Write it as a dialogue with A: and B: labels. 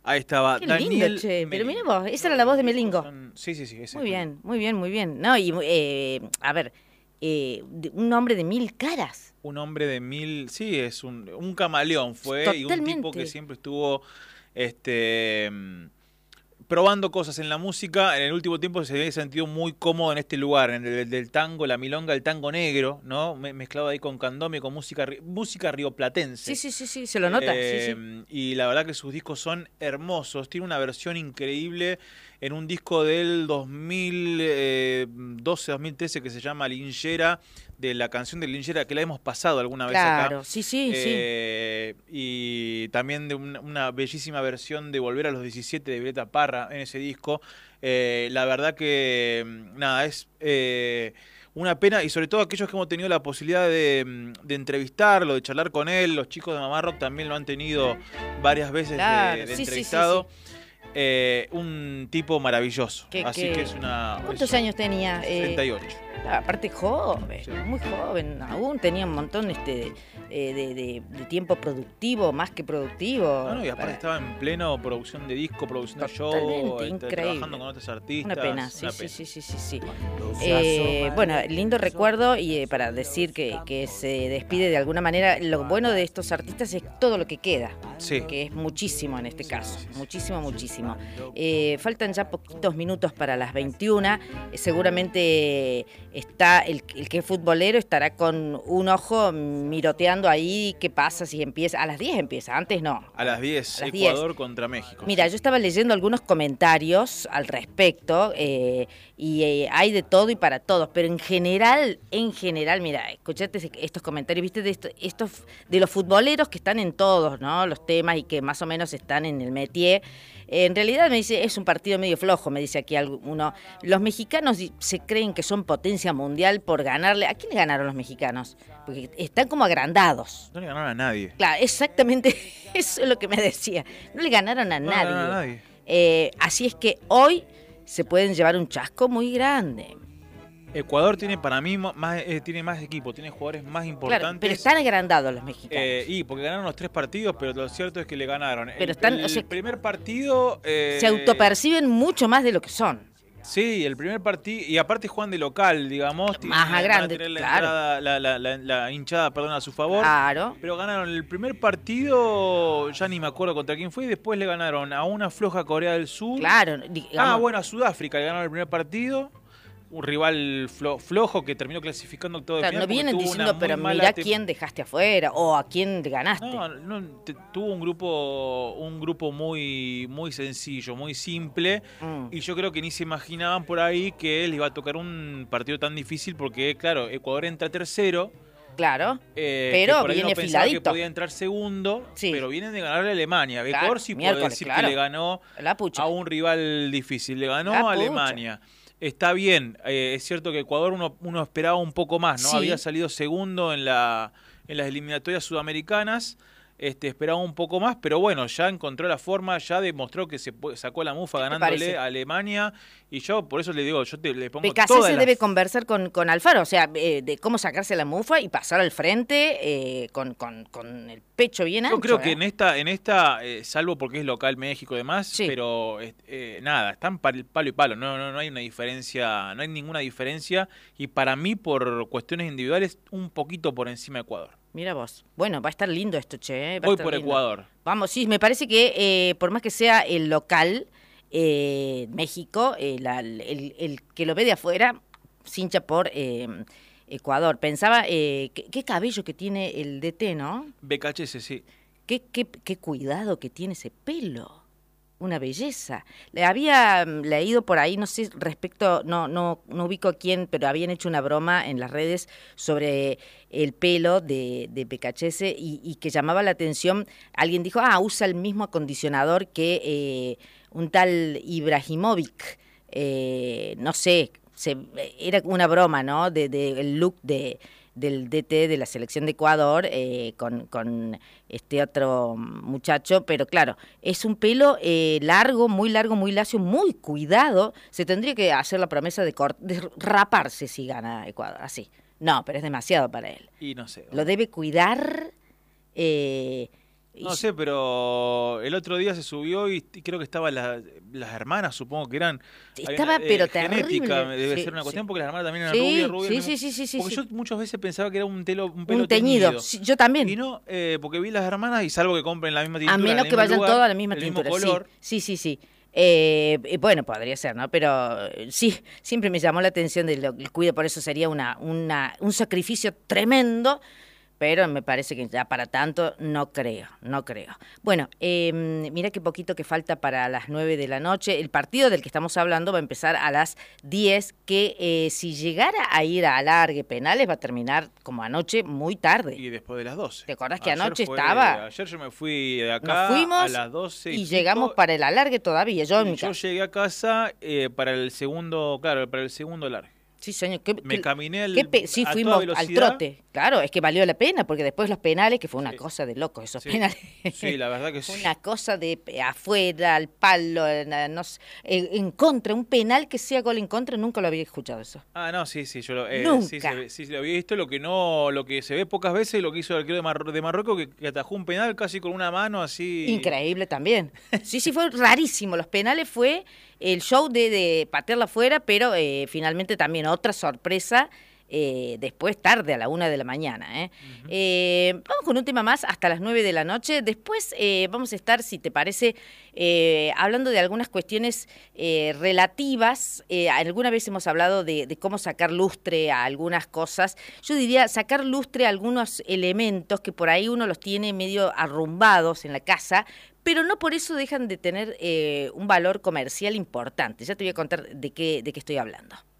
A: Ahí estaba
B: Qué lindo,
A: Daniel
B: che. Pero
A: Melingo.
B: mira vos, esa era la voz de Melingo.
A: Sí, sí, sí, ese
B: Muy
A: es Melingo.
B: bien, muy bien, muy bien. No, y a ver, un hombre de mil caras.
A: Un hombre de mil, sí, es un camaleón fue y un tipo que
B: Totalmente.
A: siempre estuvo este, probando cosas en la música. En el último tiempo se había sentido muy cómodo en este lugar, en el del tango, la milonga, el tango negro, ¿no? Mezclado ahí con candombe, con música, música
B: Sí,
A: rioplatense.
B: sí, sí, sí, se lo nota, sí, sí.
A: Y la verdad que sus discos son hermosos. Tiene una versión increíble en un disco del 2012-2013 que se llama Linchera, de la canción de Linchera, que la hemos pasado alguna vez acá.
B: Claro, sí, sí, sí.
A: Y también de una bellísima versión de Volver a los 17 de Violeta Parra en ese disco. La verdad que, nada, es una pena, y sobre todo aquellos que hemos tenido la posibilidad de entrevistarlo, de charlar con él. Los chicos de Mamá Rock también lo han tenido varias veces
B: Claro,
A: de
B: sí, sí, sí, sí.
A: entrevistado. Un tipo maravilloso.
B: Que,
A: Así que
B: que...
A: es una...
B: ¿Cuántos años tenía?
A: 38.
B: Aparte joven,
A: Sí.
B: muy joven, aún tenía un montón de tiempo productivo, más que productivo.
A: No, no, y aparte estaba en pleno producción de disco, producción de show,
B: Totalmente increíble.
A: trabajando con otros artistas.
B: Una pena, sí,
A: Una
B: sí,
A: pena.
B: sí, sí, sí, sí. Bueno, lindo recuerdo y para decir que se despide de alguna manera. Lo bueno de estos artistas es todo lo que queda,
A: Sí.
B: que es muchísimo en este
A: Sí,
B: caso,
A: sí, sí.
B: muchísimo, muchísimo. Faltan ya poquitos minutos para las 21, seguramente está el que es futbolero estará con un ojo miroteando ahí qué pasa si empieza, a las 10 empieza, antes no.
A: A las 10,
B: A las 10.
A: Ecuador contra México.
B: Mira, yo estaba leyendo algunos comentarios al respecto y hay de todo y para todos, pero en general, mira, escuchate estos comentarios, viste, estos de los futboleros que están en todos, ¿no? Los temas y que más o menos están en el métier. En realidad me dice, es un partido medio flojo, me dice aquí uno. Los mexicanos se creen que son potencia mundial por ganarle. ¿A quién le ganaron los mexicanos? Porque están como agrandados.
A: No le ganaron a nadie.
B: Claro, exactamente, eso es lo que me decía. No le ganaron a
A: No le
B: nadie.
A: ganaron a nadie.
B: Así es que hoy se pueden llevar un chasco muy grande.
A: Ecuador tiene para mí tiene más equipo, tiene jugadores más importantes.
B: Claro, pero están agrandados los mexicanos.
A: Y porque ganaron los 3 partidos, pero lo cierto es que le ganaron.
B: Pero están,
A: el
B: o sea,
A: primer partido...
B: se autoperciben mucho más de lo que son.
A: Sí, el primer partido, y aparte juegan de local, digamos,
B: Más a grande,
A: van a tener
B: claro.
A: la hinchada, perdón, a su favor.
B: Claro.
A: Pero ganaron el primer partido, ya ni me acuerdo contra quién fue, y después le ganaron a una floja Corea del Sur.
B: Claro, digamos,
A: Bueno, a Sudáfrica le ganaron el primer partido. Un rival flojo que terminó clasificando octavo de
B: claro,
A: final.
B: no
A: porque
B: vienen
A: tuvo
B: diciendo,
A: una
B: pero
A: muy
B: mirá
A: mala
B: quién dejaste afuera o a quién ganaste.
A: tuvo un grupo muy, muy sencillo, muy simple, y yo creo que ni se imaginaban por ahí que les iba a tocar un partido tan difícil porque, claro, Ecuador entra tercero.
B: Claro,
A: Que
B: pero
A: por ahí
B: viene
A: uno pensaba que
B: filadito.
A: podía entrar segundo,
B: Sí.
A: pero vienen de ganarle a Alemania.
B: Claro,
A: Ecuador sí puede
B: miércoles,
A: decir
B: claro.
A: que le ganó
B: La pucha.
A: a un rival difícil, le ganó
B: La
A: a
B: pucha.
A: Alemania. Está bien, es cierto que Ecuador uno esperaba un poco más, ¿no?
B: Sí.
A: Había salido segundo en las eliminatorias sudamericanas, esperaba un poco más, pero bueno, ya encontró la forma, ya demostró que sacó la mufa
B: ¿Qué te
A: ganándole
B: parece?
A: a Alemania, y yo por eso le digo, le pongo
B: Becasé
A: todas
B: se
A: las...
B: debe conversar con Alfaro, o sea, de cómo sacarse la mufa y pasar al frente con el pecho bien ancho.
A: Yo creo que en esta salvo porque es local México y demás,
B: Sí.
A: pero nada, están palo y palo, no hay una diferencia, no hay ninguna diferencia, y para mí por cuestiones individuales un poquito por encima de Ecuador.
B: Mira vos. Bueno, va a estar lindo esto, che. Va a
A: Voy
B: estar
A: por
B: lindo.
A: Ecuador.
B: Vamos, sí, me parece que por más que sea el local, México, el que lo ve de afuera, se hincha por Ecuador. Pensaba, qué cabello que tiene el DT, ¿no?
A: BKHS, sí.
B: Qué cuidado que tiene ese pelo. Una belleza. Le había leído por ahí, no sé, respecto, no ubico a quién, pero habían hecho una broma en las redes sobre el pelo de PKHS y que llamaba la atención. Alguien dijo, usa el mismo acondicionador que un tal Ibrahimovic. No sé, era una broma, ¿no? El look del DT de la selección de Ecuador con este otro muchacho, pero claro, es un pelo largo, muy lacio, muy cuidado. Se tendría que hacer la promesa de raparse si gana Ecuador, así. No, pero es demasiado para él.
A: Y no sé.
B: Lo debe cuidar
A: No sé, pero el otro día se subió y creo que estaban las hermanas, supongo que eran.
B: Estaba, pero
A: genética,
B: terrible.
A: debe
B: Sí,
A: ser una cuestión,
B: sí.
A: porque las hermanas también eran
B: Sí,
A: rubias.
B: sí.
A: Porque yo muchas veces pensaba que era un pelo
B: Un teñido. Sí, yo también.
A: Y no, porque vi las hermanas y salvo que compren la misma
B: A
A: tintura, en
B: menos
A: el
B: que
A: mismo
B: vayan
A: lugar,
B: todas a la misma
A: el
B: tintura.
A: mismo color.
B: Sí. Bueno, podría ser, ¿no? Pero sí, siempre me llamó la atención del cuido, por eso sería un sacrificio tremendo. Pero me parece que ya para tanto no creo. Bueno, mira qué poquito que falta para las 9 de la noche. El partido del que estamos hablando va a empezar a las 10, que si llegara a ir a alargue penales va a terminar como anoche muy tarde.
A: Y después de las 12.
B: ¿Te acordás que anoche estaba?
A: Ayer yo me fui de acá
B: Nos fuimos
A: a las 12
B: y llegamos para el alargue todavía. Yo
A: llegué a casa para el segundo, para el segundo largue.
B: Sí, señor.
A: Me caminé
B: sí,
A: a
B: fuimos
A: toda velocidad.
B: al trote. Claro, es que valió la pena, porque después los penales, que fue una cosa de locos esos penales.
A: Sí, la verdad que sí.
B: Una cosa de afuera, al palo, no sé, en contra, un penal que sea gol en contra, nunca lo había escuchado eso.
A: Ah, no, sí, yo lo,
B: nunca.
A: Sí, lo había visto, lo que se ve pocas veces, lo que hizo el arquero de Marruecos, que atajó un penal casi con una mano así.
B: Increíble también. Sí, fue rarísimo. Los penales fue el show de patearla afuera, pero finalmente también otra sorpresa. Después tarde, a la 1 de la mañana. Vamos con un tema más hasta las 9 de la noche. Después vamos a estar, si te parece, hablando de algunas cuestiones relativas. Alguna vez hemos hablado de cómo sacar lustre a algunas cosas. Yo diría sacar lustre a algunos elementos que por ahí uno los tiene medio arrumbados en la casa, pero no por eso dejan de tener un valor comercial importante. Ya te voy a contar de qué estoy hablando.